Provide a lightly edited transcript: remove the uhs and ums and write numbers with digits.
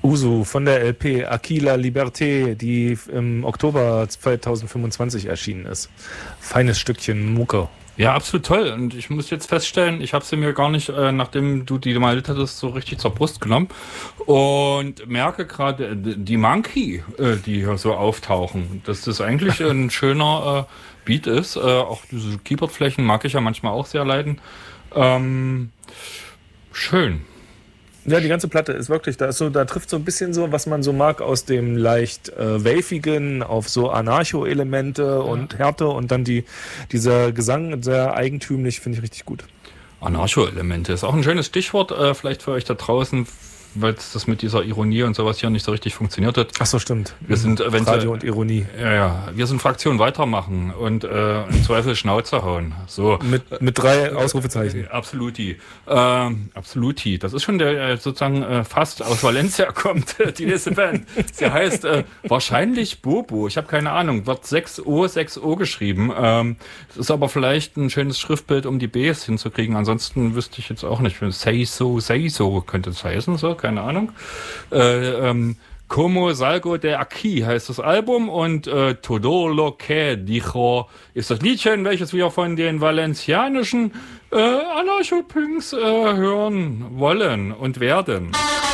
Usu von der LP Aquila Liberté, die im Oktober 2025 erschienen ist. Feines Stückchen Mucke. Ja, absolut toll. Und ich muss jetzt feststellen, ich habe sie mir gar nicht, nachdem du die mal hattest, so richtig zur Brust genommen. Und merke gerade, die Monkey, die hier so auftauchen, dass das eigentlich ein schöner Beat ist. Auch diese Keyboardflächen mag ich ja manchmal auch sehr leiden. Schön. Ja, die ganze Platte ist wirklich, da trifft so ein bisschen so, was man so mag aus dem leicht wavigen auf so Anarcho-Elemente und Härte und dann dieser Gesang sehr eigentümlich, finde ich richtig gut. Anarcho-Elemente ist auch ein schönes Stichwort, vielleicht für euch da draußen, weil das mit dieser Ironie und sowas hier nicht so richtig funktioniert hat. Ach so, stimmt. Wir sind Radio und Ironie. Ja, wir sind Fraktion weitermachen und im Zweifel Schnauze hauen. So. Mit 3 Ausrufezeichen. Absoluti. Absoluti. Das ist schon der sozusagen fast aus Valencia kommt, die nächste Band. Sie heißt wahrscheinlich Bobo. Ich habe keine Ahnung. Wird 6O geschrieben. Das ist aber vielleicht ein schönes Schriftbild, um die Bs hinzukriegen. Ansonsten wüsste ich jetzt auch nicht. Say so könnte es heißen. So, keine Ahnung. Como Salgo de Aquí heißt das Album und Todo lo que dijo ist das Liedchen, welches wir von den valencianischen Anarcho-Punks hören wollen und werden.